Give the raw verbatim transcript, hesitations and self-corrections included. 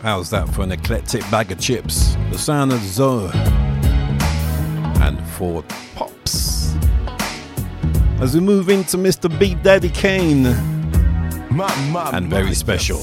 How's that for an eclectic bag of chips? The sound of Zoe and Four Pops. As we move into Mister Beat Daddy Kane my, my, and Very my, Special.